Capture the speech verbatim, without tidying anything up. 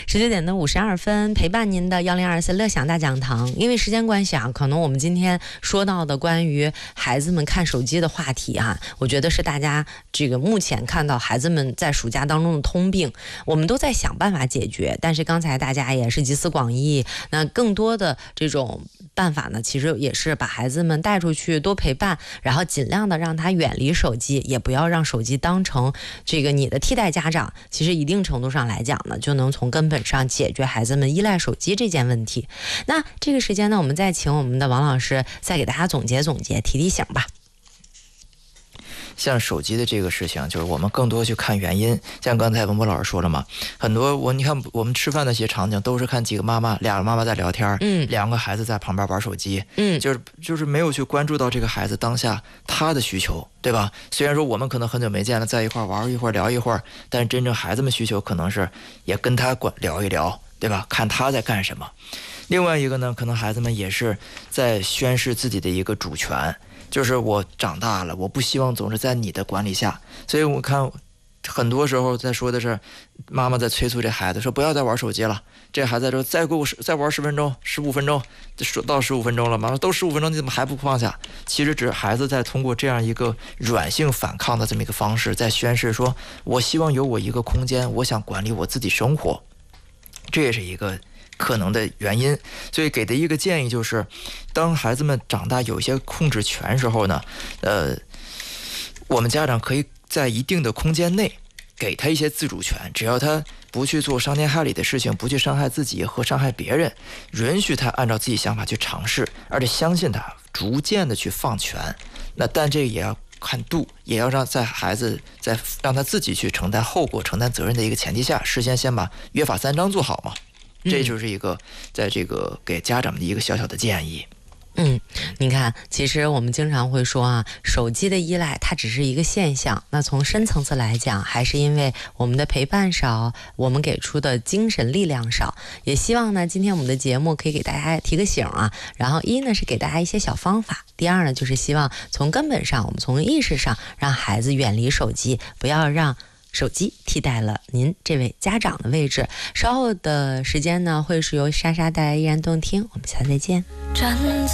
十九点的五十二分，陪伴您的幺零二四乐享大讲堂。因为时间关系啊，可能我们今天说到的关于孩子们看手机的话题啊，我觉得是大家这个目前看到孩子们在暑假当中的通病，我们都在想办法解决。但是刚才大家也是集思广益，那更多的这种办法呢，其实也是把孩子们带出去多陪伴，然后尽量的让他远离手机，也不要让手机当成这个你的替代家长。其实一定程度上来讲呢，就能从根本上解决孩子们依赖手机这件问题。那这个时间呢，我们再请我们的王老师再给大家总结总结，提提醒吧。 像手机的这个事情，就是我们更多去看原因。像刚才文博老师说了嘛，很多我你看我们吃饭的一些场景，都是看几个妈妈，两个妈妈在聊天，嗯，两个孩子在旁边玩手机，嗯，就是就是没有去关注到这个孩子当下他的需求，对吧？虽然说我们可能很久没见了，在一块玩一会儿聊一会儿，但是真正孩子们需求可能是也跟他聊一聊，对吧？看他在干什么。另外一个呢，可能孩子们也是在宣示自己的一个主权。就是我长大了，我不希望总是在你的管理下，所以我看很多时候在说的是妈妈在催促这孩子说不要再玩手机了，这孩子说再给我再玩十分钟十五分钟，说到十五分钟了，妈妈都十五分钟你怎么还不放下？其实只是孩子在通过这样一个软性反抗的这么一个方式，在宣示说我希望有我一个空间，我想管理我自己生活，这也是一个可能的原因。所以给的一个建议就是，当孩子们长大有一些控制权时候呢，呃，我们家长可以在一定的空间内给他一些自主权，只要他不去做伤天害理的事情，不去伤害自己和伤害别人，允许他按照自己想法去尝试，而且相信他，逐渐的去放权。那但这个也要看度，也要让在孩子在让他自己去承担后果、承担责任的一个前提下，事先先把约法三章做好嘛。这就是一个在这个给家长们的一个小小的建议。 嗯，你看，其实我们经常会说啊，手机的依赖它只是一个现象。那从深层次来讲，还是因为我们的陪伴少，我们给出的精神力量少。也希望呢，今天我们的节目可以给大家提个醒啊。然后一呢是给大家一些小方法，第二呢就是希望从根本上，我们从意识上让孩子远离手机，不要让手机替代了您这位家长的位置。稍后的时间呢，会是由莎莎带来依然动听，我们下次再见。